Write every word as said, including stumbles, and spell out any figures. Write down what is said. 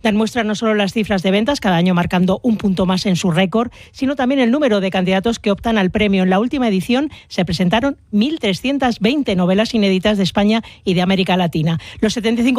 Dan muestra no solo las cifras de ventas, cada año marcando un punto más en su récord, sino también el número de candidatos que optan al premio. En la última edición se presentaron mil trescientas veinte novelas inéditas de España y de América Latina. Los setenta y cinco